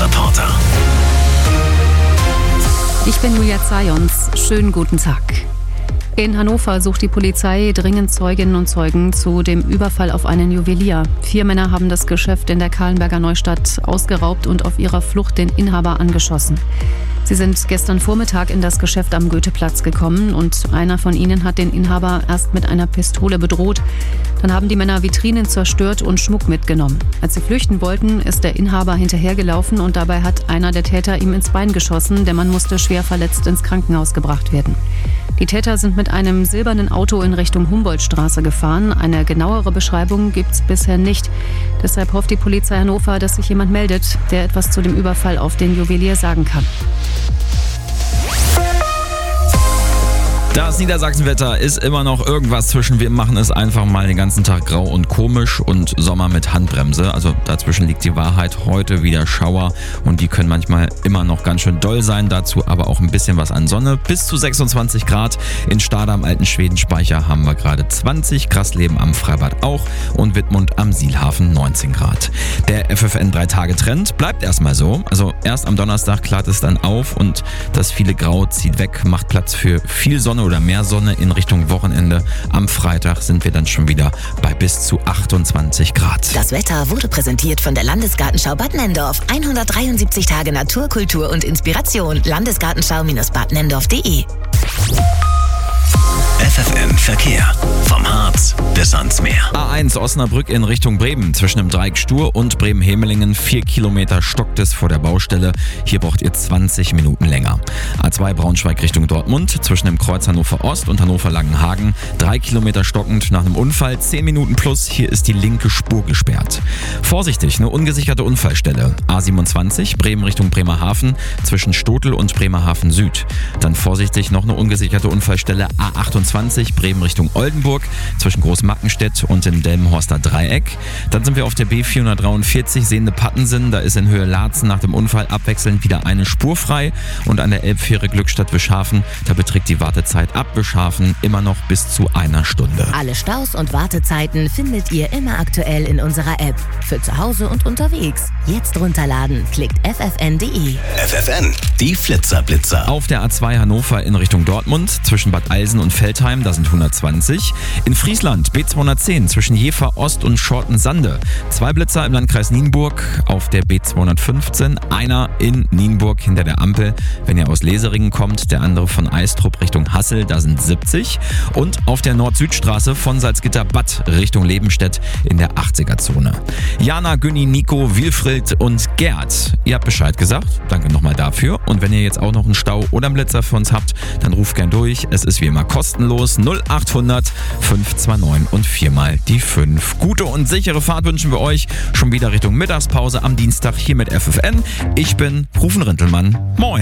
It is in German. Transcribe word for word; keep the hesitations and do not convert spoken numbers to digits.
Reporter. Ich bin Julia Zajons. Schönen guten Tag. In Hannover sucht die Polizei dringend Zeuginnen und Zeugen zu dem Überfall auf einen Juwelier. Vier Männer haben das Geschäft in der Kahlenberger Neustadt ausgeraubt und auf ihrer Flucht den Inhaber angeschossen. Sie sind gestern Vormittag in das Geschäft am Goetheplatz gekommen und einer von ihnen hat den Inhaber erst mit einer Pistole bedroht. Dann haben die Männer Vitrinen zerstört und Schmuck mitgenommen. Als sie flüchten wollten, ist der Inhaber hinterhergelaufen und dabei hat einer der Täter ihm ins Bein geschossen. Der Mann musste schwer verletzt ins Krankenhaus gebracht werden. Die Täter sind mit einem silbernen Auto in Richtung Humboldtstraße gefahren. Eine genauere Beschreibung gibt's bisher nicht. Deshalb hofft die Polizei Hannover, dass sich jemand meldet, der etwas zu dem Überfall auf den Juwelier sagen kann. Das Niedersachsenwetter ist immer noch irgendwas zwischen wir machen es einfach mal den ganzen Tag grau und komisch und Sommer mit Handbremse. Also dazwischen liegt die Wahrheit. Heute wieder Schauer und die können manchmal immer noch ganz schön doll sein. Dazu aber auch ein bisschen was an Sonne. Bis zu sechsundzwanzig Grad. In Stade am alten Schwedenspeicher haben wir gerade zwanzig. Grassleben am Freibad auch und Wittmund am Sielhafen neunzehn Grad. Der F F N drei Tage Trend bleibt erstmal so. Also erst am Donnerstag klart es dann auf und das viele Grau zieht weg, macht Platz für viel Sonne oder mehr Sonne in Richtung Wochenende. Am Freitag sind wir dann schon wieder bei bis zu achtundzwanzig Grad. Das Wetter wurde präsentiert von der Landesgartenschau Bad Nenndorf. hundertdreiundsiebzig Tage Natur, Kultur und Inspiration. Landesgartenschau-bad nendorf punkt de F F N Verkehr. Vom Harz bis ans Meer. A eins Osnabrück in Richtung Bremen. Zwischen dem Dreieck Stur und Bremen-Hemelingen. Vier Kilometer stockt es vor der Baustelle. Hier braucht ihr zwanzig Minuten länger. A zwei Braunschweig Richtung Dortmund. Zwischen dem Kreuz Hannover Ost und Hannover Langenhagen. Drei Kilometer stockend nach einem Unfall. Zehn Minuten plus. Hier ist die linke Spur gesperrt. Vorsichtig, eine ungesicherte Unfallstelle. A siebenundzwanzig Bremen Richtung Bremerhaven. Zwischen Stotel und Bremerhaven Süd. Dann vorsichtig noch eine ungesicherte Unfallstelle. A achtundzwanzig Bremen Richtung Oldenburg zwischen Großmackenstedt und dem Delmenhorster Dreieck. Dann sind wir auf der B vierhundertdreiundvierzig Sehende Pattensen. Da ist in Höhe Laatzen nach dem Unfall abwechselnd wieder eine Spur frei. Und an der Elbfähre Glückstadt-Wischhafen, da beträgt die Wartezeit ab Wischhafen immer noch bis zu einer Stunde. Alle Staus und Wartezeiten findet ihr immer aktuell in unserer App. Für zu Hause und unterwegs. Jetzt runterladen. Klickt f f n punkt de. F F N, die Flitzerblitzer. Auf der A zwei Hannover in Richtung Dortmund zwischen Bad Eilsen und Veltheim, da sind hundertzwanzig. In Friesland B zweihundertzehn zwischen Jever Ost und Schortensande. Zwei Blitzer im Landkreis Nienburg auf der B zweihundertfünfzehn. Einer in Nienburg hinter der Ampel, wenn ihr aus Leseringen kommt. Der andere von Eistrup Richtung Hassel, da sind siebzig. Und auf der Nord-Süd-Straße von Salzgitter-Bad Richtung Lebenstedt in der achtziger-Zone. Jana, Günni, Nico, Wilfried und Gerd. Ihr habt Bescheid gesagt. Danke nochmal dafür. Und wenn ihr jetzt auch noch einen Stau oder einen Blitzer für uns habt, dann ruft gern durch. Es ist wie immer kostenlos. null achthundert fünf zwei neun und viermal die fünf. Gute und sichere Fahrt wünschen wir euch. Schon wieder Richtung Mittagspause am Dienstag hier mit F F N. Ich bin Rufen Rintelmann. Moin.